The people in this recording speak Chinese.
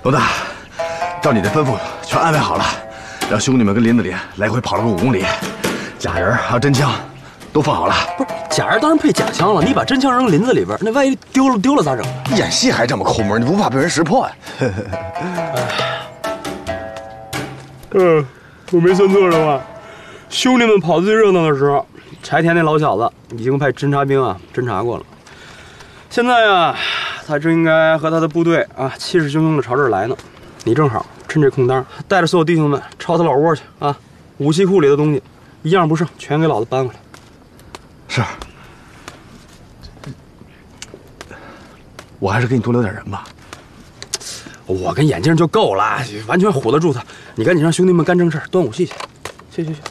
老大，照你的吩咐，全安排好了，让兄弟们跟林子里来回跑了个5公里，假人还有真枪都放好了。 不是假人当然配假枪了，你把真枪扔林子里边，那万一丢了咋整？ 演戏还这么抠门，你不怕被人识破呀？ 我没算错的话，兄弟们跑最热闹的时候，柴田那老小子已经派侦察兵侦察过了。现在他正应该和他的部队气势汹汹的朝这儿来呢。你正好趁这空当，带着所有弟兄们抄他老窝去武器库里的东西一样不剩，全给老子搬回来。 是。我还是给你多留点人吧。我跟眼镜就够了，完全唬得住他。你赶紧让兄弟们干正事，端武器去。去。